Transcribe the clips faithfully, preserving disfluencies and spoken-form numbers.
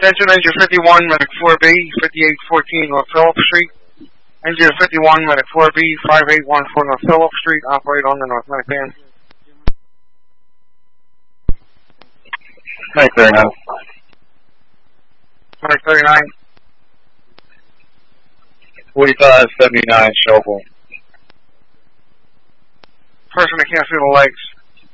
Attention, engine fifty-one, medic four B, fifty-eight fourteen North Phillip Street. Engine fifty-one, medic four B, five eight one four North Phillip Street, operate on the North Medic band. Medic thirty-nine. Medic thirty-nine. forty-five seventy-nine, Shuffle. Person that can't see the legs.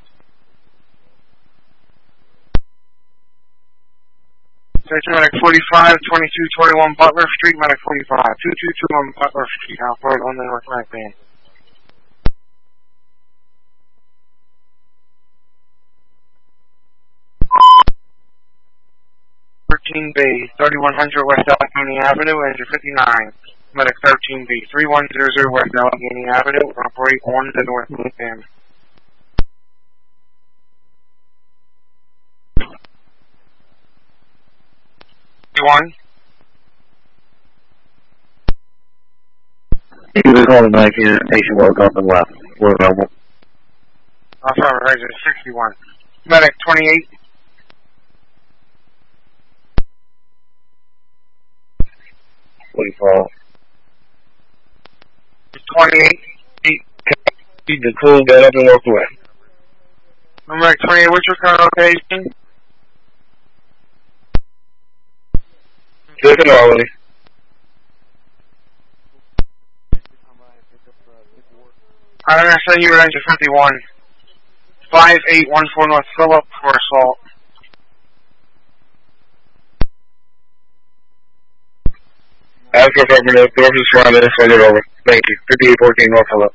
Attention, medic forty-five twenty-two twenty-one Butler Street, medic forty-five two two two one Butler Street, operate on the North Medic band. thirteen B, thirty-one hundred West Allegheny Avenue, engine fifty-nine. Medic thirteen B, thirty-one hundred West Allegheny Avenue, operate on the North Medic band. One. You was calling back here, nation work up and left. We're available. Affirmative, exit sixty-one. Medic twenty-eight. forty-four. twenty-eight. Keep the cool, get up and walk away. Medic twenty-eight, what's your current location? Take it already. I understand you were engine fifty-one. five eight one four North Phillip for assault. After affirmative, doors is surrounded, send it over. Thank you. fifty-eight fourteen North Phillip.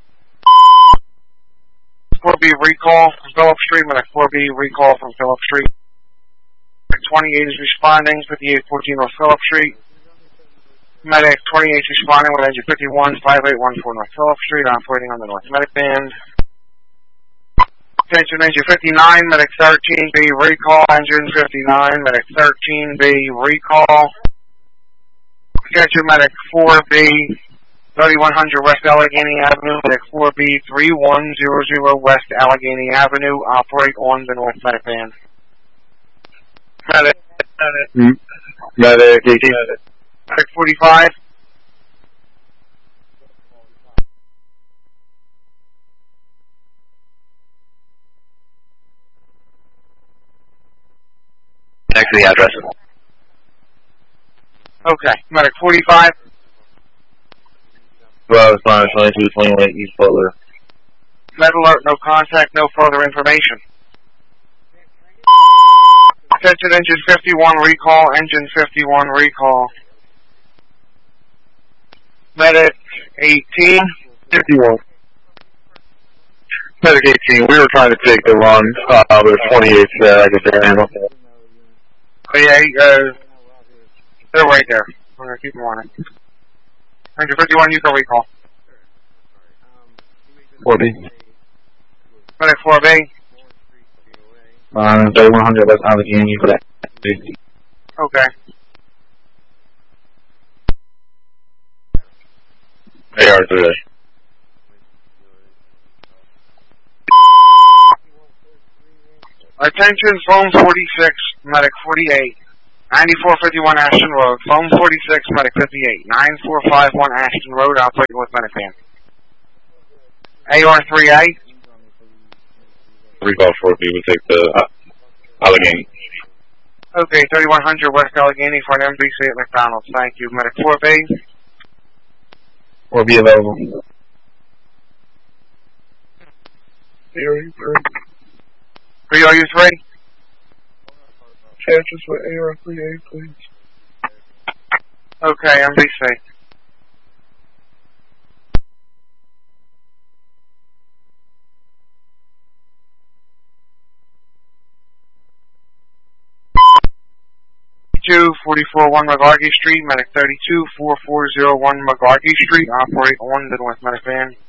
four B recall from Phillip Street, medic four B recall from Phillip Street. twenty-eight is responding, fifty-eight fourteen North Phillip Street. Medic twenty-eight is responding with engine fifty-one, five eight one four North Phillip Street, operating on the North Medic band. Attention, engine fifty-nine, medic thirteen B recall, engine fifty-nine, medic thirteen B recall. Attention, medic four B, thirty-one hundred West Allegheny Avenue, medic four B, thirty-one hundred West Allegheny Avenue, operate on the North Medic band. Medic, medic. Mm. Medic, eighteen. Medic forty-five. Next to the address. Okay, medic forty-five. Well, it's fine, twenty-two twenty-eight East Butler. Med alert, no contact, no further information. Attention, engine fifty-one recall, engine fifty-one recall. Medic eighteen. fifty-one. Medic eighteen, we were trying to take the run, uh, there's twenty-eight there, I guess they're handle. Oh yeah, uh, they're right there. We're gonna keep them on it. Engine fifty-one, you can recall. four B. Medic four B. Uh, thirty-one hundred West Allegheny for that. Okay. A R three. Attention, phone forty-six, medic forty-eight. ninety-four fifty-one Ashton Road. Phone forty-six, medic fifty-eight. nine four five one Ashton Road, operating with medic van. A R three A. Recall four B will take the uh, Allegheny. Okay, thirty-one hundred West Allegheny for an M B C at McDonald's. Thank you. Medic four B. four B available. three O U three. Chances with A R three A, please. Okay, M B C. thirty-two forty-four one McGargy Street, medic thirty-two four four zero one McGargy Street, operate on the North Medic van.